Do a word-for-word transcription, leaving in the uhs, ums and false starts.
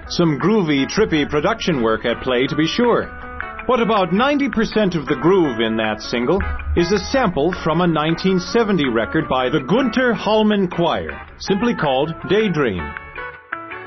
Some groovy, trippy production work at play, to be sure. But about ninety percent of the groove in that single is a sample from a nineteen seventy record by the Gunter Hallman Choir, simply called Daydream.